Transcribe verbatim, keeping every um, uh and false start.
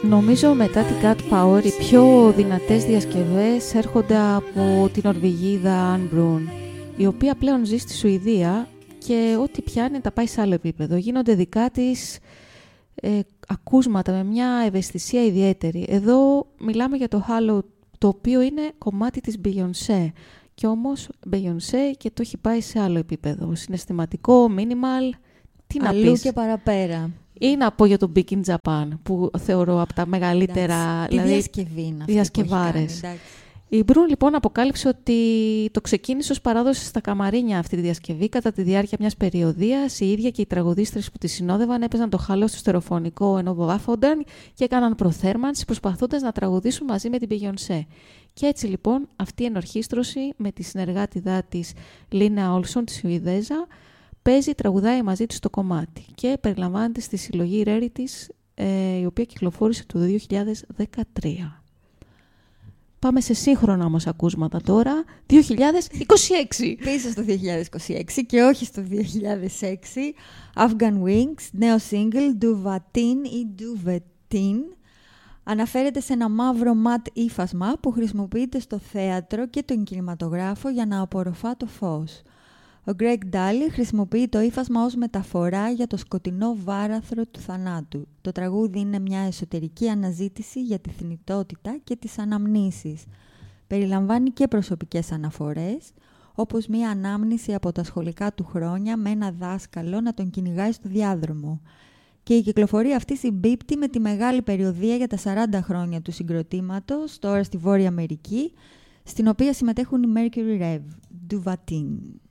Νομίζω μετά την Cat Power οι πιο δυνατές διασκευές έρχονται από την Νορβηγίδα Anne Brun, η οποία πλέον ζει στη Σουηδία και ό,τι πιάνει τα πάει σε άλλο επίπεδο. Γίνονται δικά της ε, ακούσματα με μια ευαισθησία ιδιαίτερη. Εδώ μιλάμε για το Halo, το οποίο είναι κομμάτι της Beyoncé. Και όμως Beyoncé και το έχει πάει σε άλλο επίπεδο. Συναισθηματικό, minimal, τι να πεις. Αλλού και παραπέρα. Ή να πω για το Big in Japan, που θεωρώ από τα μεγαλύτερα. Εντάξει, δηλαδή, τι διασκευή είναι αυτή διασκευάρες. που έχει κάνει, η Μπρουν λοιπόν αποκάλυψε ότι το ξεκίνησε ως παράδοση στα καμαρίνια αυτή τη διασκευή κατά τη διάρκεια μιας περιοδίας. Η ίδια και οι τραγουδίστρες που τη συνόδευαν έπαιζαν το χαλό στο στερεοφωνικό ενώ βάφονταν και έκαναν προθέρμανση προσπαθώντας να τραγουδήσουν μαζί με την Beyoncé. Και έτσι λοιπόν αυτή η ενορχήστρωση με τη συνεργάτηδά της Λίνα Όλσον, τη Σουηδέζα, παίζει, τραγουδάει μαζί της το κομμάτι και περιλαμβάνεται στη συλλογή Rarities, ε, η οποία κυκλοφόρησε το δύο χιλιάδες δεκατρία. Πάμε σε σύγχρονα όμως ακούσματα τώρα, δύο χιλιάδες είκοσι έξι. Πίσω στο δύο χιλιάδες είκοσι έξι και όχι στο δύο χιλιάδες έξι. Afghan Wings, νέο single, Duvatin ή Duvetin. Αναφέρεται σε ένα μαύρο ματ ύφασμα που χρησιμοποιείται στο θέατρο και τον κινηματογράφο για να απορροφά το φως. Ο Greg Daly χρησιμοποιεί το ύφασμα ως μεταφορά για το σκοτεινό βάραθρο του θανάτου. Το τραγούδι είναι μια εσωτερική αναζήτηση για τη θνητότητα και τις αναμνήσεις. Περιλαμβάνει και προσωπικές αναφορές, όπως μια ανάμνηση από τα σχολικά του χρόνια με ένα δάσκαλο να τον κυνηγάει στο διάδρομο. Και η κυκλοφορία αυτή συμπίπτει με τη μεγάλη περιοδεία για τα σαράντα χρόνια του συγκροτήματος, τώρα στη Βόρεια Αμερική, στην οποία συμμετέχουν οι Mercury Rev, Duvatin.